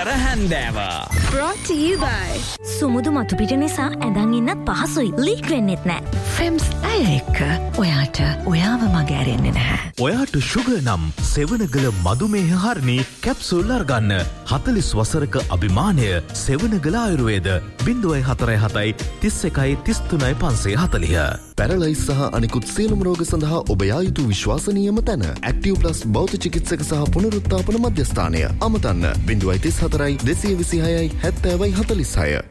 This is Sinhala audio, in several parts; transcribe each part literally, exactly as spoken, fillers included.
සුන්දර හැන්දෑව. Brought to you by සුමුදු මතු පිට නිසා ඇඳන් ඉන්නත් පහසුයි. ලීක් වෙන්නෙත් නෑ. ෆෙම්ස් ඇය එක්ක ඔයාට ඔයාව මග ඇරෙන්නේ නැහැ. ඔයාට ෂුගර් නම් සෙවනගල මදුමේහ හරණි කැප්සූල් අරගන්න. හතළිස් වසරක අභිමානය සෙවනගල ආයුර්වේද ज़ीरो फोर सेवन तीस एक तीस तीन पाँच सौ चालीस. පැරලයිස් සහ අනිකුත් සියලුම රෝග සඳහා ඔබ යා යුතු විශ්වාසනීයම තැන ඇක්ටිව් ප්ලස් බෞද්ධ චිකිත්සක සහ පුනරුත්ථාපන මධ්‍යස්ථානය. අමතන්න ज़ीरो तीस फोर दो दो छह सत्तर चालीस.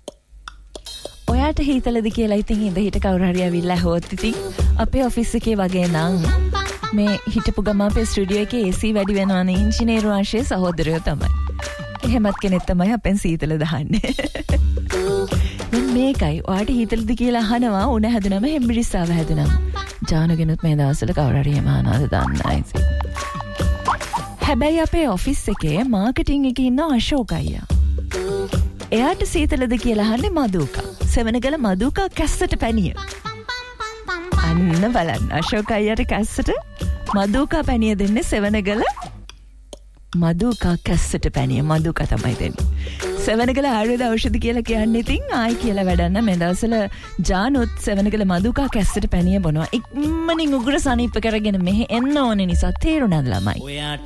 ඔයාට හීතලද කියලා ඉතින් ඉඳ හිට කවුරු හරි ඇවිල්ලා හොත් ඉතින් අපේ ඔෆිස් එකේ වගේ නම් මේ හිටපු ගම අපේ ස්ටුඩියෝ එකේ A C වැඩි වෙනවනේ ඉංජිනේරු අංශයේ සහෝදරයෝ තමයි. එහෙමත් කෙනෙක් තමයි අපෙන් සීතල දාන්නේ. දැන් මේකයි ඔයාට හීතලද කියලා අහනවා උණ හැදුනම හෙම්බිරිස්සාව හැදුනම. ජානුගෙනුත් මේ දවස්වල කවුරු හරි එහෙම අහනවාද දන්නේ නැහැ. හැබැයි අපේ ඔෆිස් එකේ මාකටිං එකේ ඉන්න අශෝක අයියා. එයාට සීතලද කියලා අහන්නේ මදුකා. සෙවනගල මදුකා කැස්සට පැණිය. අන්න බලන්න අශෝක අයියාට කැස්සට මදුකා පැණිය දෙන්නේ සෙවනගල මදුකා කැස්සට පැණිය මදුකා තමයි දෙන්නේ. සෙවනගල ආයුර්වේද ඖෂධ කියලා කියන්නේ ඉතින් ආයි කියලා වැඩන්න මේ දවස්වල ජානුත් සෙවනගල මදුකා කැස්සට පැණිය බොනවා. ඉක්මනින් උග්‍ර සනීප කරගෙන මෙහෙ එන්න ඕනේ නිසා තේරුණාද ළමයි? ඔයාට